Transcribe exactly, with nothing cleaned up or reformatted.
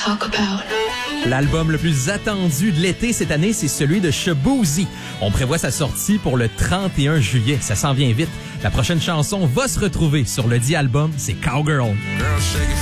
talk about. L'album le plus attendu de l'été cette année, c'est celui de Shaboozey. On prévoit sa sortie pour le trente et un juillet. Ça s'en vient vite. La prochaine chanson va se retrouver sur le dit album, c'est Cowgirl.